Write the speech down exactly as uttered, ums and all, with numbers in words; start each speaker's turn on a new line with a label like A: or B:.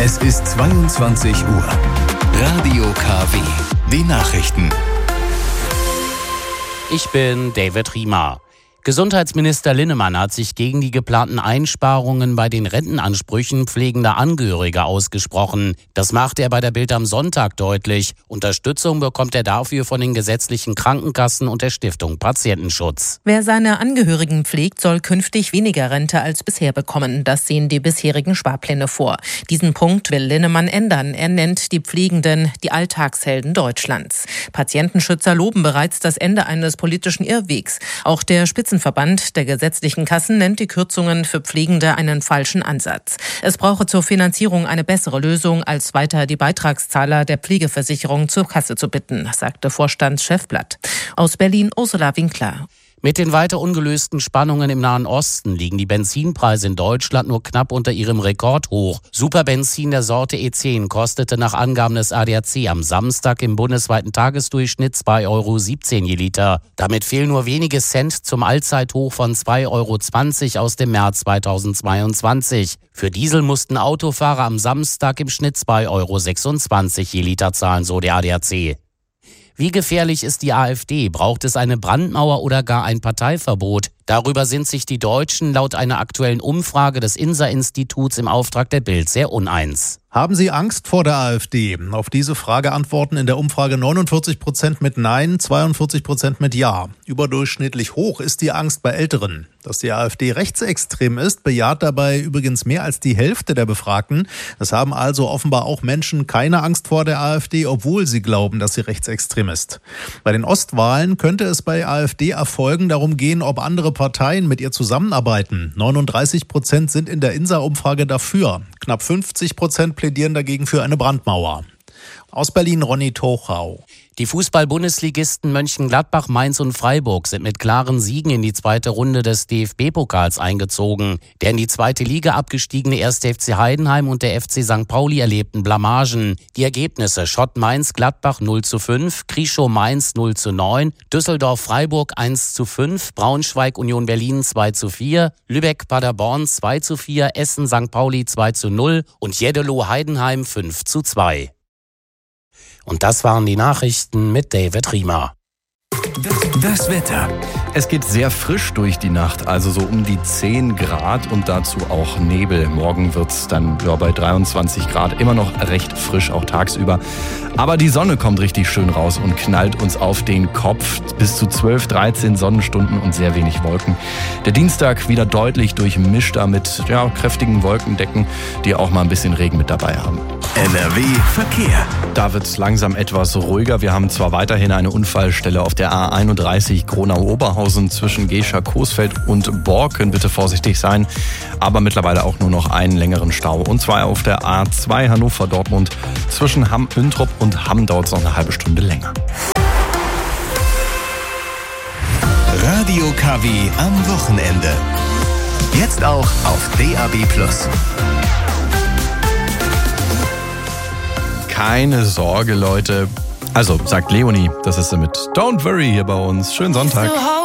A: Es ist zweiundzwanzig Uhr. Radio K W. Die Nachrichten.
B: Ich bin David Riemer. Gesundheitsminister Linnemann hat sich gegen die geplanten Einsparungen bei den Rentenansprüchen pflegender Angehörige ausgesprochen. Das machte er bei der Bild am Sonntag deutlich. Unterstützung bekommt er dafür von den gesetzlichen Krankenkassen und der Stiftung Patientenschutz.
C: Wer seine Angehörigen pflegt, soll künftig weniger Rente als bisher bekommen. Das sehen die bisherigen Sparpläne vor. Diesen Punkt will Linnemann ändern. Er nennt die Pflegenden die Alltagshelden Deutschlands. Patientenschützer loben bereits das Ende eines politischen Irrwegs. Auch der Spitzenverband der gesetzlichen Kassen nennt die Kürzungen für Pflegende einen falschen Ansatz. Es brauche zur Finanzierung eine bessere Lösung, als weiter die Beitragszahler der Pflegeversicherung zur Kasse zu bitten, sagte Vorstandschef Blatt. Aus Berlin Ursula Winkler.
B: Mit den weiter ungelösten Spannungen im Nahen Osten liegen die Benzinpreise in Deutschland nur knapp unter ihrem Rekordhoch. Superbenzin der Sorte E zehn kostete nach Angaben des A D A C am Samstag im bundesweiten Tagesdurchschnitt zwei Euro siebzehn je Liter. Damit fehlen nur wenige Cent zum Allzeithoch von zwei Euro zwanzig aus dem März zweitausendzweiundzwanzig. Für Diesel mussten Autofahrer am Samstag im Schnitt zwei Euro sechsundzwanzig je Liter zahlen, so der A D A C. Wie gefährlich ist die AfD? Braucht es eine Brandmauer oder gar ein Parteiverbot? Darüber sind sich die Deutschen laut einer aktuellen Umfrage des INSA-Instituts im Auftrag der Bild sehr uneins.
D: Haben Sie Angst vor der AfD? Auf diese Frage antworten in der Umfrage neunundvierzig Prozent mit Nein, zweiundvierzig Prozent mit Ja. Überdurchschnittlich hoch ist die Angst bei Älteren. Dass die AfD rechtsextrem ist, bejaht dabei übrigens mehr als die Hälfte der Befragten. Es haben also offenbar auch Menschen keine Angst vor der AfD, obwohl sie glauben, dass sie rechtsextrem ist. Bei den Ostwahlen könnte es bei AfD-Erfolgen darum gehen, ob andere Parteien mit ihr zusammenarbeiten. neununddreißig Prozent sind in der INSA-Umfrage dafür. Knapp fünfzig Prozent plädieren dagegen für eine Brandmauer. Aus Berlin Ronny Tochau.
B: Die Fußball-Bundesligisten Mönchengladbach, Mainz und Freiburg sind mit klaren Siegen in die zweite Runde des D F B-Pokals eingezogen. Der in die zweite Liga abgestiegene erste F C Heidenheim und der F C Sankt Pauli erlebten Blamagen. Die Ergebnisse: Schott Mainz-Gladbach null zu fünf, Krischow Mainz null zu neun, Düsseldorf-Freiburg eins zu fünf, Braunschweig-Union Berlin zwei zu vier, Lübeck-Paderborn zwei zu vier, Essen-Sankt Pauli zwei zu null und Jeddelo-Heidenheim fünf zu zwei. Und das waren die Nachrichten mit David Riemer.
A: Das Wetter.
E: Es geht sehr frisch durch die Nacht, also so um die zehn Grad und dazu auch Nebel. Morgen wird es dann ja, bei dreiundzwanzig Grad immer noch recht frisch, auch tagsüber. Aber die Sonne kommt richtig schön raus und knallt uns auf den Kopf. Bis zu zwölf, dreizehn Sonnenstunden und sehr wenig Wolken. Der Dienstag wieder deutlich durchmischter mit ja, kräftigen Wolkendecken, die auch mal ein bisschen Regen mit dabei haben.
A: N R W Verkehr.
E: Da wird es langsam etwas ruhiger. Wir haben zwar weiterhin eine Unfallstelle auf der A einunddreißig Gronau-Oberhausen zwischen Gescher-Coesfeld und Borken. Bitte vorsichtig sein. Aber mittlerweile auch nur noch einen längeren Stau. Und zwar auf der A zwei Hannover-Dortmund zwischen Hamm-Üntrop und Hamm dauert es noch eine halbe Stunde länger.
A: Radio K W am Wochenende. Jetzt auch auf D A B plus.
E: Keine Sorge, Leute. Also, sagt Leonie, das ist sie mit Don't Worry hier bei uns. Schönen Sonntag.